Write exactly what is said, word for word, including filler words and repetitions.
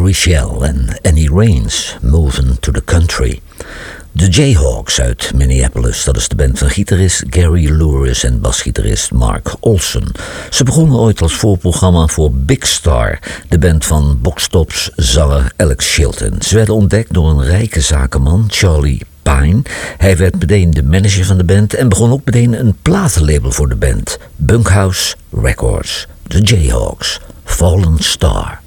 Richelle en Annie Raines, Moving to the Country. De Jayhawks uit Minneapolis, dat is de band van gitarist Gary Louris en basgitarist Mark Olson. Ze begonnen ooit als voorprogramma voor Big Star, de band van Box-Tops zanger Alex Chilton. Ze werden ontdekt door een rijke zakenman, Charlie Pine. Hij werd meteen de manager van de band en begon ook meteen een platenlabel voor de band, Bunkhouse Records. De Jayhawks, Fallen Star.